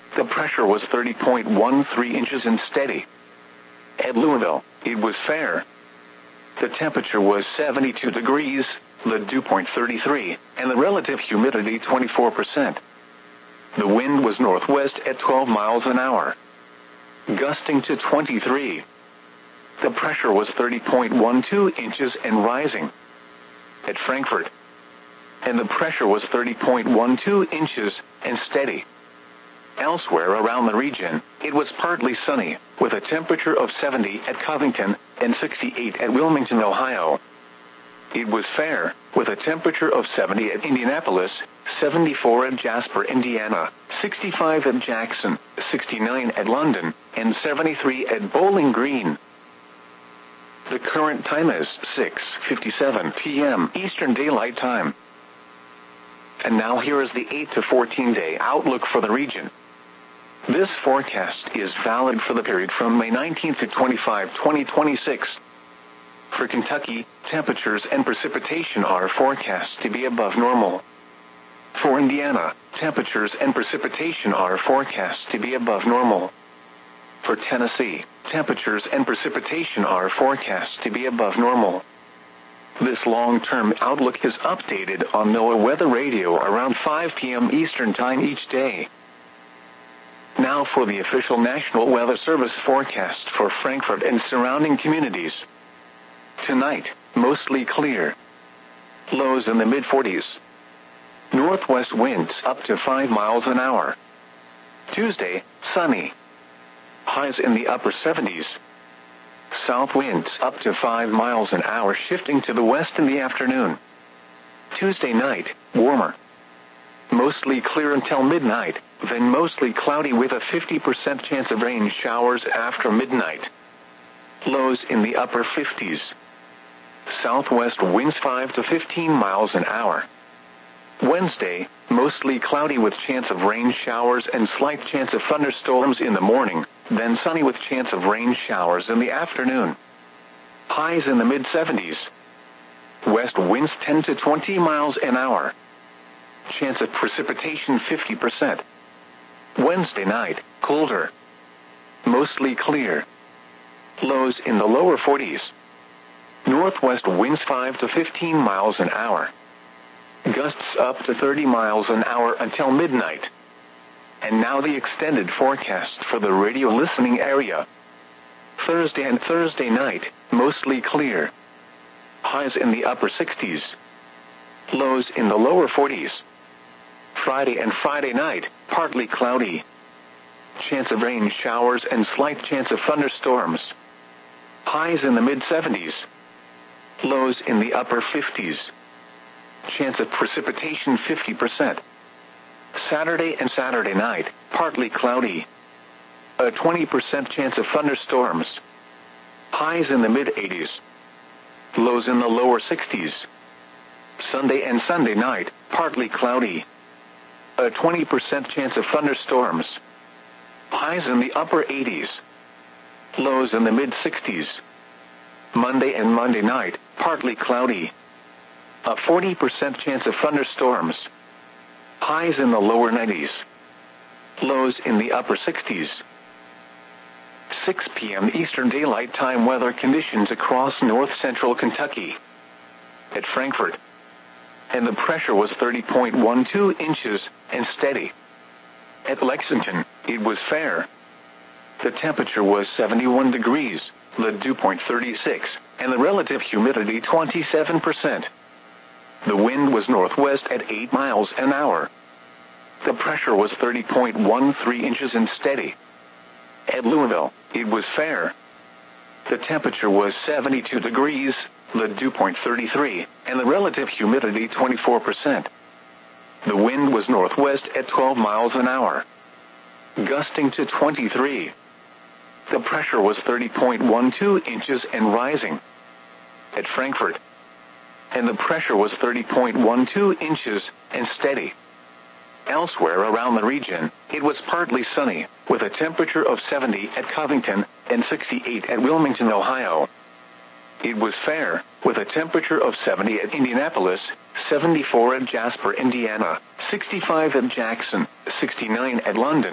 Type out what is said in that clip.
The pressure was 30.13 inches and steady. At Louisville, it was fair. The temperature was 72 degrees, the dew point 33, and the relative humidity 24%. The wind was northwest at 12 miles an hour, gusting to 23. The pressure was 30.12 inches and rising. At Frankfurt, and the pressure was 30.12 inches and steady. Elsewhere around the region, it was partly sunny, with a temperature of 70 at Covington and 68 at Wilmington, Ohio. It was fair, with a temperature of 70 at Indianapolis, 74 at Jasper, Indiana, 65 at Jackson, 69 at London, and 73 at Bowling Green. The current time is 6:57 p.m. Eastern Daylight Time. And now here is the 8 to 14-day outlook for the region. This forecast is valid for the period from May 19 to 25, 2026. For Kentucky, temperatures and precipitation are forecast to be above normal. For Indiana, temperatures and precipitation are forecast to be above normal. For Tennessee, temperatures and precipitation are forecast to be above normal. This long-term outlook is updated on NOAA Weather Radio around 5 p.m. Eastern Time each day. Now for the official National Weather Service forecast for Frankfurt and surrounding communities. Tonight, mostly clear. Lows in the mid-40s. Northwest winds up to 5 miles an hour. Tuesday, sunny. Highs in the upper 70s. South winds up to 5 miles an hour, shifting to the west in the afternoon. Tuesday night, warmer. Mostly clear until midnight, then mostly cloudy with a 50% chance of rain showers after midnight. Lows in the upper 50s. Southwest winds 5 to 15 miles an hour. Wednesday, mostly cloudy with chance of rain showers and slight chance of thunderstorms in the morning, then sunny with chance of rain showers in the afternoon. Highs in the mid-70s. West winds 10 to 20 miles an hour. Chance of precipitation 50%. Wednesday night, colder. Mostly clear. Lows in the lower 40s. Northwest winds 5 to 15 miles an hour. Gusts up to 30 miles an hour until midnight. And now the extended forecast for the radio listening area. Thursday and Thursday night, mostly clear. Highs in the upper 60s. Lows in the lower 40s. Friday and Friday night, partly cloudy. Chance of rain showers and slight chance of thunderstorms. Highs in the mid-70s. Lows in the upper 50s. Chance of precipitation 50%. Saturday and Saturday night, partly cloudy. A 20% chance of thunderstorms. Highs in the mid-80s. Lows in the lower 60s. Sunday and Sunday night, partly cloudy. A 20% chance of thunderstorms. Highs in the upper 80s. Lows in the mid-60s. Monday and Monday night, partly cloudy. A 40% chance of thunderstorms. Highs in the lower 90s. Lows in the upper 60s. 6 p.m. Eastern Daylight Time weather conditions across north-central Kentucky. At Frankfurt, and the pressure was 30.12 inches and steady. At Lexington, it was fair. The temperature was 71 degrees, the dew point 36, and the relative humidity 27%. The wind was northwest at 8 miles an hour. The pressure was 30.13 inches and steady. At Louisville, it was fair. The temperature was 72 degrees, the dew point 33, and the relative humidity 24%. The wind was northwest at 12 miles an hour, gusting to 23. The pressure was 30.12 inches and rising. At Frankfurt, and the pressure was 30.12 inches and steady. Elsewhere around the region, it was partly sunny, with a temperature of 70 at Covington and 68 at Wilmington, Ohio. It was fair, with a temperature of 70 at Indianapolis, 74 at Jasper, Indiana, 65 at Jackson, 69 at London,